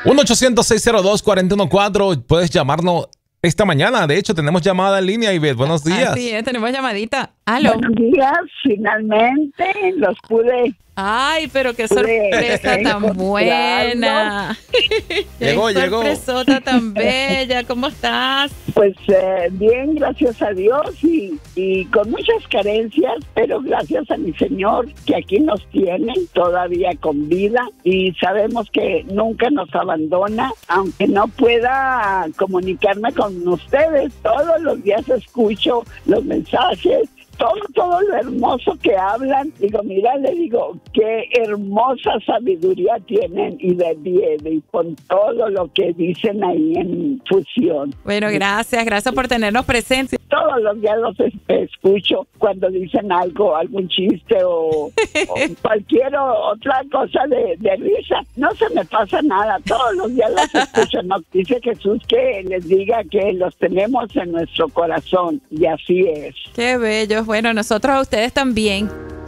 1-800-602-4114. Puedes llamarnos esta mañana. De hecho, tenemos llamada en línea, Ivette. Buenos días. Sí, tenemos llamadita. ¿Aló? Buenos días, finalmente los pude. Ay, pero qué sorpresa tan buena. Llegó. Qué sorpresota tan bella. ¿Cómo estás? Pues bien, gracias a Dios y con muchas carencias, pero gracias a mi Señor que aquí nos tiene todavía con vida y sabemos que nunca nos abandona, aunque no pueda comunicarme con ustedes. Todos los días escucho los mensajes. Todo lo hermoso que hablan, digo, mira, le digo, qué hermosa sabiduría tienen y y con todo lo que dicen ahí en Fusión. Bueno, gracias por tenernos presentes. Todos los días los escucho cuando dicen algo, algún chiste o cualquier otra cosa de risa. No se me pasa nada, todos los días los escucho. No, dice Jesús que les diga que los tenemos en nuestro corazón y así es. Qué bello. Bueno, nosotros a ustedes también.